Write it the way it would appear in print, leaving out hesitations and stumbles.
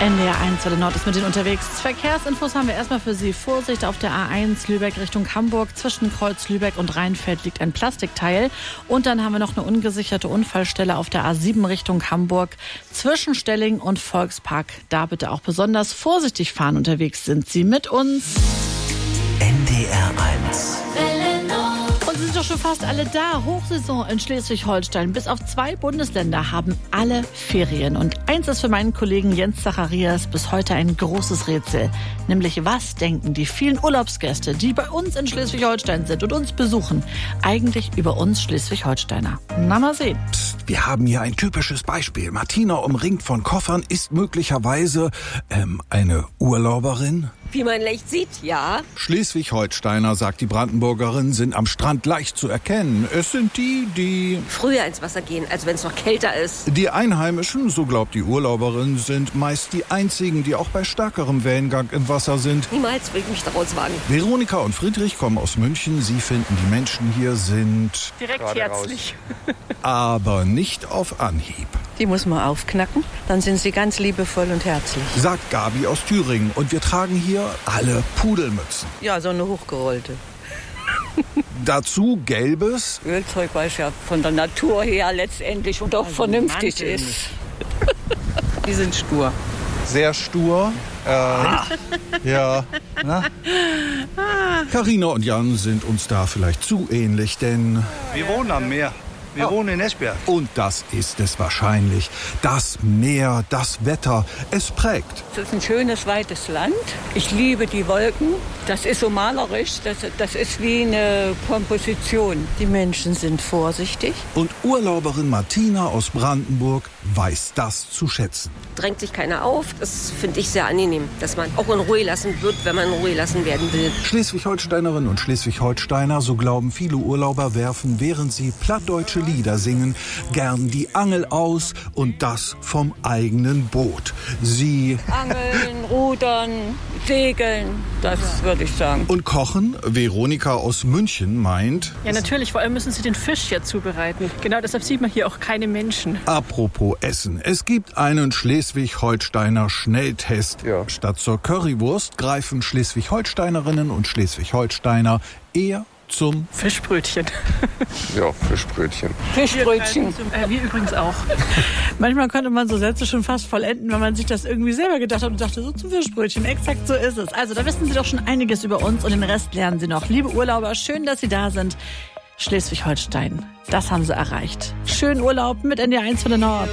NDR 1 für den Nord ist mit Ihnen unterwegs. Verkehrsinfos haben wir erstmal für Sie. Vorsicht auf der A1 Lübeck Richtung Hamburg. Zwischen Kreuz Lübeck und Rheinfeld liegt ein Plastikteil. Und dann haben wir noch eine ungesicherte Unfallstelle auf der A7 Richtung Hamburg. Zwischen Stelling und Volkspark. Da bitte auch besonders vorsichtig fahren. Unterwegs sind Sie mit uns. NDR 1. Und sie sind doch schon fast alle da. Hochsaison in Schleswig-Holstein. Bis auf 2 Bundesländer haben alle Ferien. Und eins ist für meinen Kollegen Jens Zacharias bis heute ein großes Rätsel. Nämlich, was denken die vielen Urlaubsgäste, die bei uns in Schleswig-Holstein sind und uns besuchen, eigentlich über uns Schleswig-Holsteiner? Na, mal sehen. Psst, wir haben hier ein typisches Beispiel. Martina, umringt von Koffern, ist möglicherweise eine Urlauberin? Wie man leicht sieht, ja. Schleswig-Holsteiner, sagt die Brandenburgerin, sind am Strand leicht zu erkennen. Es sind die Früher ins Wasser gehen, als wenn es noch kälter ist. Die Einheimischen, so glaubt die Urlauberin, sind meist die einzigen, die auch bei stärkerem Wellengang im Wasser sind. Niemals will ich mich daraus wagen. Veronika und Friedrich kommen aus München. Sie finden, die Menschen hier sind direkt herzlich. Aber nicht auf Anhieb. Die muss man aufknacken, dann sind sie ganz liebevoll und herzlich. Sagt Gabi aus Thüringen. Und wir tragen hier alle Pudelmützen. Ja, so eine hochgerollte. Dazu gelbes. Ölzeug, weil es ja von der Natur her letztendlich und auch vernünftig ist. Die sind stur. Sehr stur. Ja. Carina und Jan sind uns da vielleicht zu ähnlich, denn wir wohnen am Meer. Wir wohnen in Esbjerg. Und das ist es wahrscheinlich. Das Meer, das Wetter, es prägt. Es ist ein schönes, weites Land. Ich liebe die Wolken. Das ist so malerisch. Das ist wie eine Komposition. Die Menschen sind vorsichtig. Und Urlauberin Martina aus Brandenburg weiß das zu schätzen. Drängt sich keiner auf. Das finde ich sehr angenehm, dass man auch in Ruhe lassen wird, wenn man in Ruhe lassen werden will. Schleswig-Holsteinerinnen und Schleswig-Holsteiner, so glauben viele Urlauber, werfen, während sie plattdeutsche Lieder singen, gern die Angel aus und das vom eigenen Boot. Sie Angeln, rudern, segeln, das würde ich sagen. Und kochen? Veronika aus München meint... Ja, natürlich, vor allem müssen sie den Fisch ja zubereiten. Genau deshalb sieht man hier auch keine Menschen. Apropos Essen. Es gibt einen Schleswig-Holsteiner Schnelltest. Ja. Statt zur Currywurst greifen Schleswig-Holsteinerinnen und Schleswig-Holsteiner eher zum Fischbrötchen. Ja, Fischbrötchen. Fischbrötchen. Wir übrigens auch. Manchmal könnte man so Sätze schon fast vollenden, wenn man sich das irgendwie selber gedacht hat und dachte, so zum Fischbrötchen. Exakt so ist es. Also da wissen Sie doch schon einiges über uns und den Rest lernen Sie noch. Liebe Urlauber, schön, dass Sie da sind. Schleswig-Holstein, das haben Sie erreicht. Schönen Urlaub mit NDR 1 für den Nord.